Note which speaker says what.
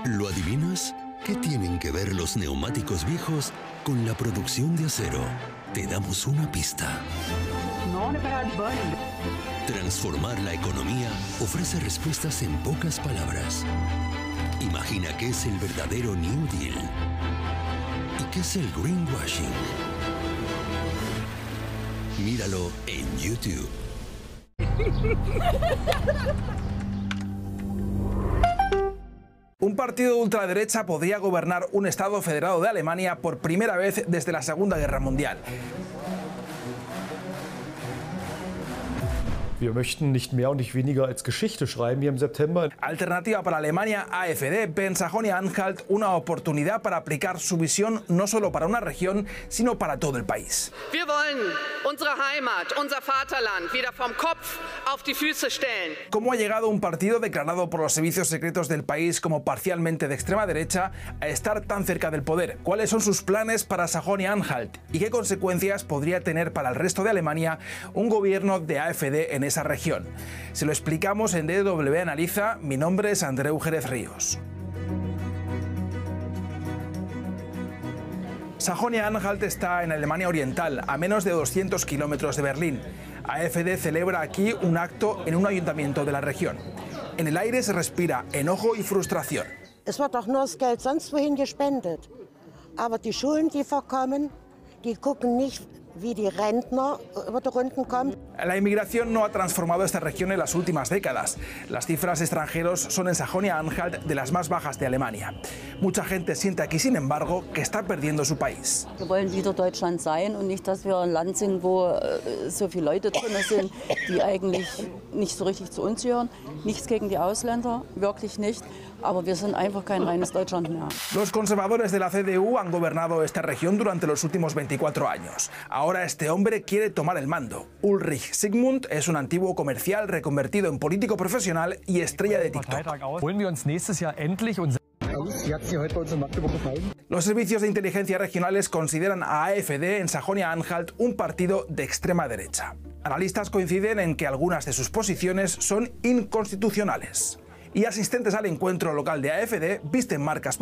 Speaker 1: ¿Lo adivinas? ¿Qué tienen que ver los neumáticos viejos con la producción de acero? Te damos una pista. Transformar la economía ofrece respuestas en pocas palabras. Imagina qué es el verdadero New Deal y qué es el greenwashing. Míralo en YouTube.
Speaker 2: Un partido de ultraderecha podría gobernar un Estado federado de Alemania por primera vez desde la Segunda Guerra Mundial.
Speaker 3: Wir möchten nicht mehr und nicht weniger als Geschichte schreiben hier im September.
Speaker 2: Alternativa para Alemania, AfD, ve en Sajonia-Anhalt una oportunidad para aplicar su visión no solo para una región, sino para todo el país.
Speaker 4: Wir wollen unsere Heimat, unser Vaterland wieder vom Kopf auf die Füße stellen.
Speaker 2: ¿Cómo ha llegado un partido declarado por los servicios secretos del país como parcialmente de extrema derecha a estar tan cerca del poder? ¿Cuáles son sus planes para Sajonia-Anhalt? ¿Y qué consecuencias podría tener para el resto de Alemania un gobierno de AfD en esa región? Se lo explicamos en DW Analiza. Mi nombre es Andreu Jerez Ríos. Sajonia-Anhalt está en Alemania Oriental, a menos de 200 kilómetros de Berlín. AfD celebra aquí un acto en un ayuntamiento de la región. En el aire se respira enojo y frustración.
Speaker 5: Es wird doch nur das Geld sonst wohin gespendet. Aber die Schulen, die verkommen, die gucken nicht, wie die Rentner über die Runden kommen.
Speaker 2: La inmigración no ha transformado esta región en las últimas décadas. Las cifras de extranjeros son en Sajonia-Anhalt de las más bajas de Alemania. Mucha gente siente aquí, sin embargo, que está perdiendo su país.
Speaker 6: Wir wollen wieder Deutschland sein und nicht, dass wir ein Land sind, wo so viele Leute drin sind, die eigentlich nicht so richtig zu uns gehören. Nichts gegen die Ausländer, wirklich nicht. Aber wir sind einfach kein reines Deutschland mehr.
Speaker 2: Los conservadores de la CDU han gobernado esta región durante los últimos 24 años. Ahora este hombre quiere tomar el mando. Ulrich Sigmund es un antiguo comercial reconvertido en político profesional y estrella de TikTok.
Speaker 3: Holen wir uns nächstes Jahr endlich
Speaker 2: Los servicios de inteligencia regionales consideran a AfD en Sajonia-Anhalt un partido de extrema derecha. Analistas coinciden en que algunas de sus posiciones son inconstitucionales. Y asistentes al encuentro local de AfD visten marcas